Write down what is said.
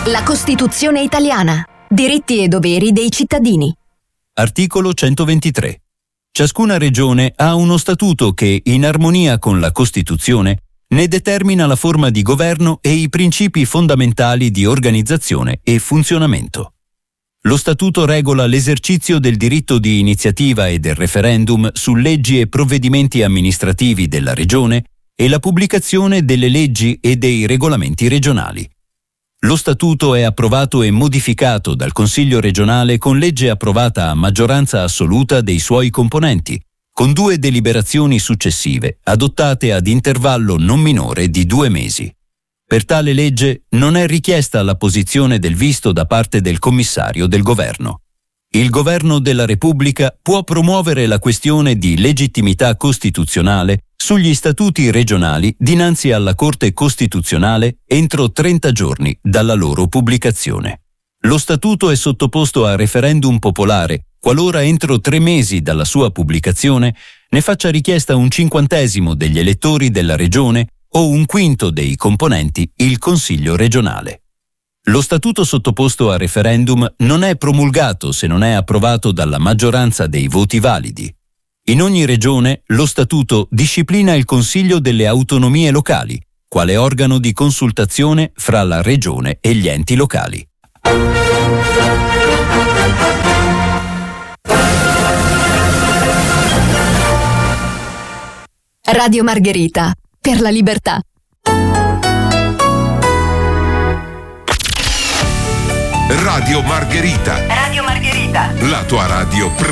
La Costituzione italiana. Diritti e doveri dei cittadini. Articolo 123. Ciascuna regione ha uno statuto che, in armonia con la Costituzione, ne determina la forma di governo e i principi fondamentali di organizzazione e funzionamento. Lo statuto regola l'esercizio del diritto di iniziativa e del referendum su leggi e provvedimenti amministrativi della regione e la pubblicazione delle leggi e dei regolamenti regionali. Lo statuto è approvato e modificato dal Consiglio regionale con legge approvata a maggioranza assoluta dei suoi componenti, con 2 deliberazioni successive, adottate ad intervallo non minore di 2 mesi. Per tale legge non è richiesta l'apposizione del visto da parte del commissario del governo. Il governo della Repubblica può promuovere la questione di legittimità costituzionale sugli statuti regionali dinanzi alla Corte Costituzionale entro 30 giorni dalla loro pubblicazione. Lo statuto è sottoposto a referendum popolare qualora entro 3 mesi dalla sua pubblicazione ne faccia richiesta un 50° degli elettori della regione o un 1/5 dei componenti il Consiglio regionale. Lo statuto sottoposto a referendum non è promulgato se non è approvato dalla maggioranza dei voti validi. In ogni regione lo statuto disciplina il Consiglio delle autonomie locali, quale organo di consultazione fra la regione e gli enti locali. Radio Margherita, per la libertà. Radio Margherita. Radio Margherita. La tua radio